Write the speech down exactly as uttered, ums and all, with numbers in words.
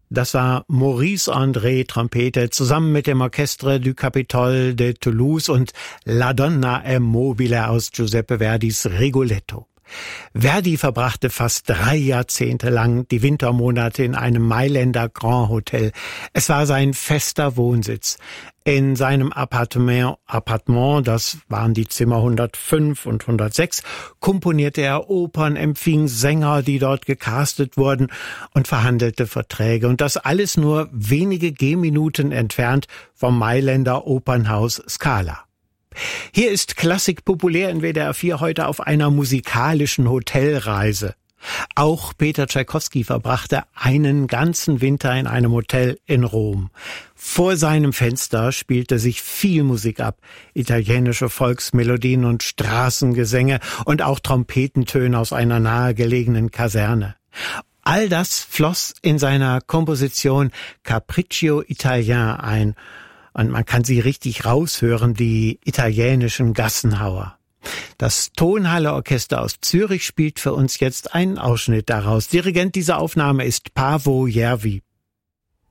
Das war Maurice André, Trompete, zusammen mit dem Orchestre du Capitole de Toulouse und La Donna è mobile aus Giuseppe Verdis Rigoletto. Verdi verbrachte fast drei Jahrzehnte lang die Wintermonate in einem Mailänder Grand Hotel. Es war sein fester Wohnsitz. In seinem Appartement, Appartement, das waren die Zimmer hundertfünf und hundertsechs, komponierte er Opern, empfing Sänger, die dort gecastet wurden und verhandelte Verträge. Und das alles nur wenige Gehminuten entfernt vom Mailänder Opernhaus Scala. Hier ist Klassik populär in W D R vier heute auf einer musikalischen Hotelreise. Auch Peter Tschaikowski verbrachte einen ganzen Winter in einem Hotel in Rom. Vor seinem Fenster spielte sich viel Musik ab, italienische Volksmelodien und Straßengesänge und auch Trompetentöne aus einer nahegelegenen Kaserne. All das floss in seiner Komposition Capriccio Italien ein. Und man kann sie richtig raushören, die italienischen Gassenhauer. Das Tonhalle Orchester aus Zürich spielt für uns jetzt einen Ausschnitt daraus. Dirigent dieser Aufnahme ist Paavo Järvi.